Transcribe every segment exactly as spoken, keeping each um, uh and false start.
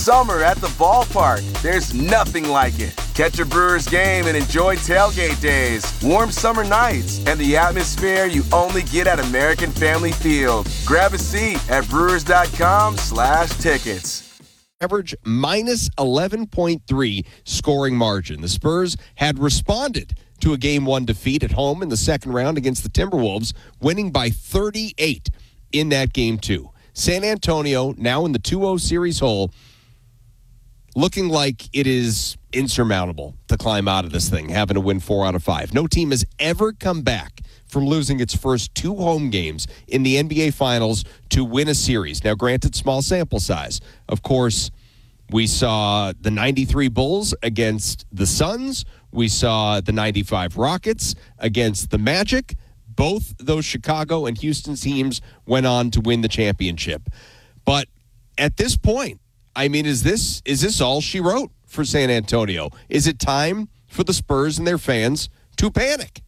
summer at the ballpark. There's nothing like it. Catch a Brewers game and enjoy tailgate days, warm summer nights, and the atmosphere you only get at American Family Field. Grab a seat at brewers.com slash tickets. Average minus eleven point three scoring margin. The Spurs had responded to a game one defeat at home in the second round against the Timberwolves, winning by thirty-eight in that game two. San Antonio, now in the two oh series hole, looking like it is insurmountable to climb out of this thing, having to win four out of five. No team has ever come back from losing its first two home games in the N B A Finals to win a series. Now, granted, small sample size. Of course, we saw the ninety-three Bulls against the Suns. We saw the ninety-five Rockets against the Magic. Both those Chicago and Houston teams went on to win the championship. But at this point, I mean, is this is this all she wrote for San Antonio? Is it time for the Spurs and their fans to panic?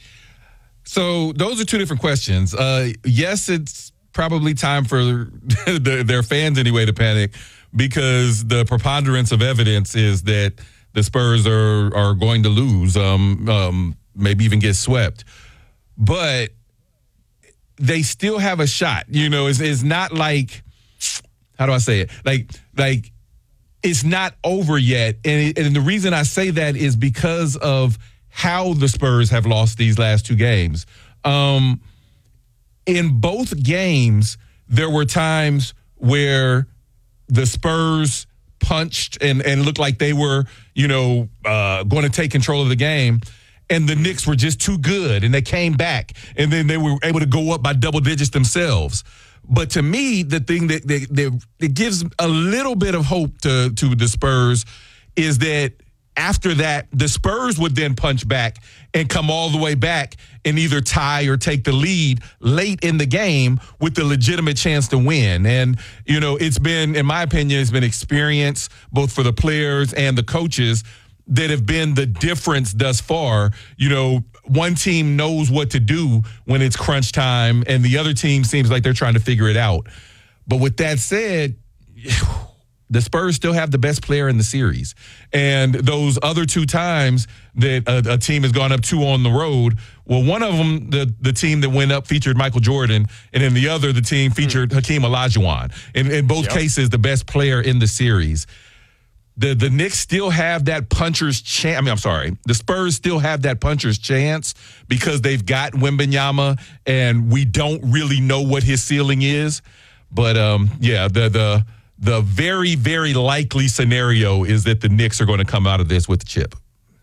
So those are two different questions. Uh, yes, it's probably time for the, their fans anyway to panic, because the preponderance of evidence is that the Spurs are are going to lose, um, um, maybe even get swept. But they still have a shot. You know, it's, it's not like, how do I say it? Like, like it's not over yet. And, it, and the reason I say that is because of how the Spurs have lost these last two games. Um, in both games, there were times where the Spurs punched and, and looked like they were, you know, uh, going to take control of the game. And the Knicks were just too good, and they came back, and then they were able to go up by double digits themselves. But to me, the thing that, that, that, that gives a little bit of hope to, to the Spurs is that after that, the Spurs would then punch back and come all the way back and either tie or take the lead late in the game with the legitimate chance to win. And, you know, it's been, in my opinion, it's been experience both for the players and the coaches that have been the difference thus far. You know, one team knows what to do when it's crunch time, and the other team seems like they're trying to figure it out. But with that said, the Spurs still have the best player in the series. And those other two times that a, a team has gone up two on the road, well, one of them, the, the team that went up featured Michael Jordan, and then the other, the team featured mm. Hakeem Olajuwon. In, in both yep. cases, the best player in the series. The the Knicks still have that puncher's chance. I mean, I'm sorry. The Spurs still have that puncher's chance because they've got Wembanyama, and we don't really know what his ceiling is. But, um, yeah, the the the very, very likely scenario is that the Knicks are going to come out of this with the chip.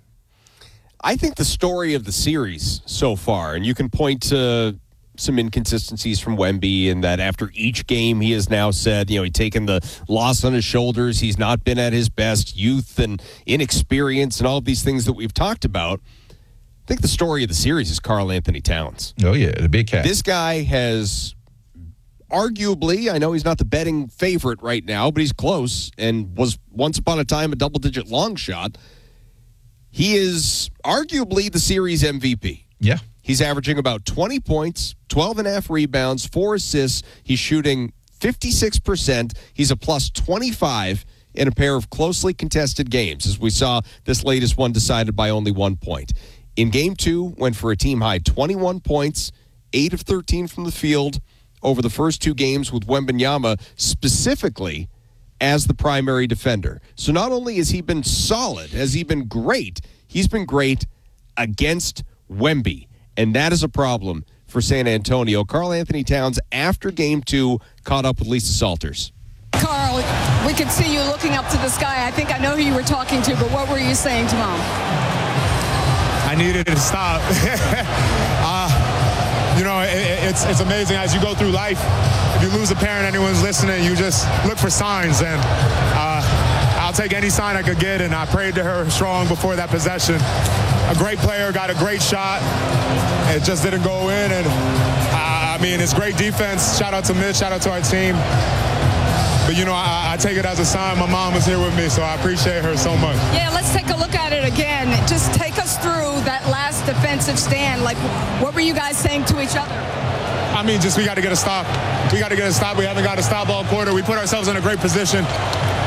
I think the story of the series so far, and you can point to some inconsistencies from Wemby, in that after each game he has now said, you know, he's taken the loss on his shoulders. He's not been at his best. Youth and inexperience and all of these things that we've talked about. I think the story of the series is Karl Anthony Towns. Oh, yeah, the big cat. This guy has arguably, I know he's not the betting favorite right now, but he's close and was once upon a time a double-digit long shot. He is arguably the series M V P. Yeah. He's averaging about twenty points, twelve and a half rebounds, four assists. He's shooting fifty-six percent. He's a plus twenty-five in a pair of closely contested games, as we saw this latest one decided by only one point. In game two, went for a team-high twenty-one points, eight of thirteen from the field over the first two games, with Wembanyama specifically as the primary defender. So not only has he been solid, has he been great, he's been great against Wemby. And that is a problem for San Antonio. Karl Anthony Towns, after game two, caught up with Lisa Salters. Karl, we could see you looking up to the sky. I think I know who you were talking to, but what were you saying to Mom? I needed it to stop. uh, you know, it, it's, it's amazing as you go through life. If you lose a parent, anyone's listening, you just look for signs. And uh, I'll take any sign I could get, and I prayed to her strong before that possession. A great player, got a great shot. It just didn't go in, and uh, I mean, it's great defense. Shout out to Mitch, shout out to our team. But, you know, I, I take it as a sign. My mom was here with me, so I appreciate her so much. Yeah, let's take a look at it again. Just take us through that last defensive stand. Like, what were you guys saying to each other? I mean, just we got to get a stop. We got to get a stop. We haven't got a stop all quarter. We put ourselves in a great position.